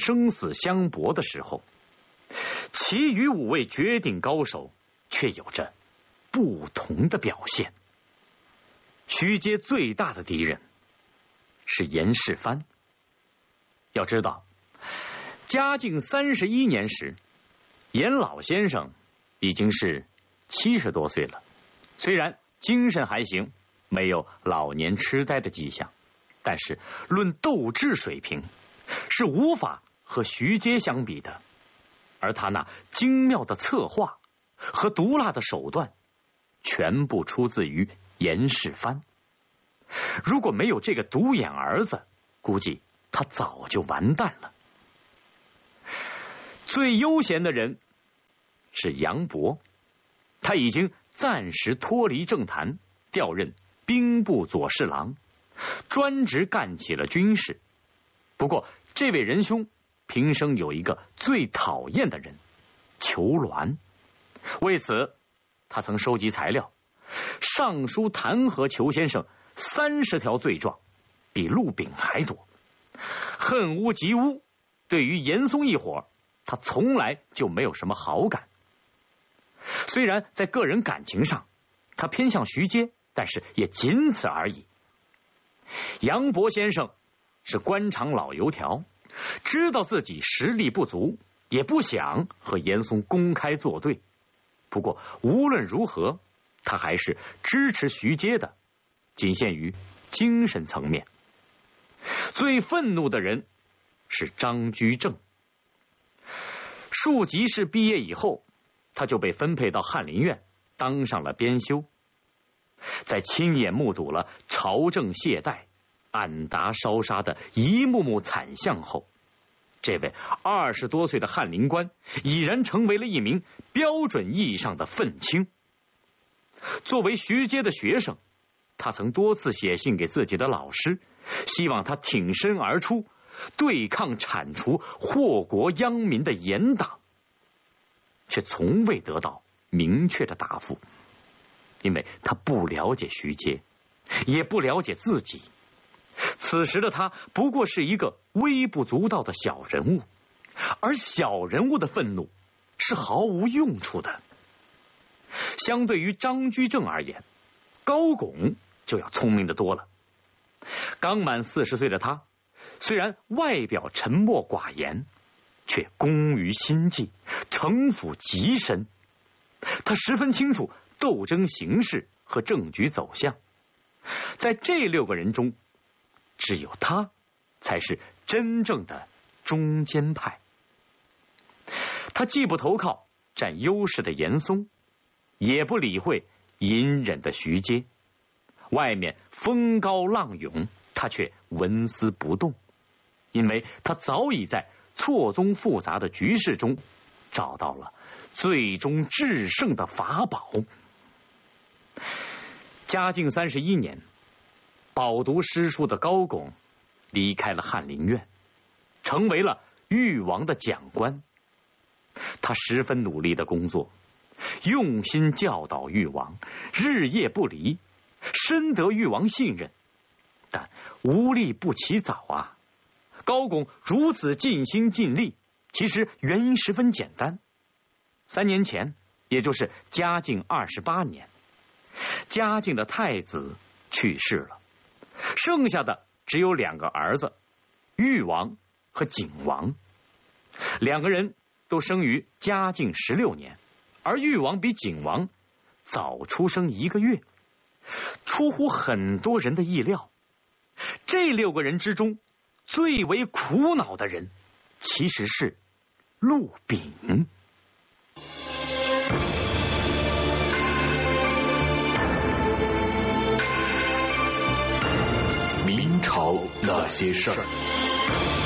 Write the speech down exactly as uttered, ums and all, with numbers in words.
生死相搏的时候，其余五位绝顶高手却有着不同的表现。徐阶最大的敌人是严世蕃。要知道，嘉靖三十一年时，严老先生已经是七十多岁了，虽然精神还行，没有老年痴呆的迹象，但是论斗志水平是无法和徐阶相比的。而他那精妙的策划和毒辣的手段，全部出自于严世蕃。如果没有这个独眼儿子，估计他早就完蛋了。最悠闲的人是杨博，他已经暂时脱离政坛，调任兵部左侍郎，专职干起了军事。不过这位仁兄平生有一个最讨厌的人，裘鸾。为此他曾收集材料，上书弹劾裘先生三十条罪状，比陆炳还多。恨乌及乌，对于严嵩一伙，他从来就没有什么好感。虽然在个人感情上他偏向徐阶，但是也仅此而已。杨博先生是官场老油条，知道自己实力不足，也不想和严嵩公开作对。不过无论如何，他还是支持徐阶的，仅限于精神层面。最愤怒的人是张居正。庶吉士毕业以后，他就被分配到翰林院，当上了编修。在亲眼目睹了朝政懈怠、安达烧杀的一幕幕惨象后，这位二十多岁的翰林官已然成为了一名标准意义上的愤青。作为徐阶的学生，他曾多次写信给自己的老师，希望他挺身而出，对抗铲除祸国殃民的严党，却从未得到明确的答复。因为他不了解徐阶，也不了解自己。此时的他不过是一个微不足道的小人物，而小人物的愤怒是毫无用处的。相对于张居正而言，高拱就要聪明得多了。刚满四十岁的他，虽然外表沉默寡言，却工于心计，城府极深。他十分清楚斗争形势和政局走向。在这六个人中，只有他才是真正的中间派。他既不投靠占优势的严嵩，也不理会隐忍的徐阶。外面风高浪涌，他却纹丝不动，因为他早已在错综复杂的局势中找到了最终制胜的法宝。嘉靖三十一年，饱读诗书的高拱离开了翰林院，成为了誉王的讲官。他十分努力的工作，用心教导誉王，日夜不离，深得誉王信任。但无利不起早啊！高拱如此尽心尽力，其实原因十分简单。三年前，也就是嘉靖二十八年，嘉靖的太子去世了，剩下的只有两个儿子，裕王和景王。两个人都生于嘉靖十六年，而裕王比景王早出生一个月。出乎很多人的意料，这六个人之中最为苦恼的人其实是陆炳。 明朝那些事儿。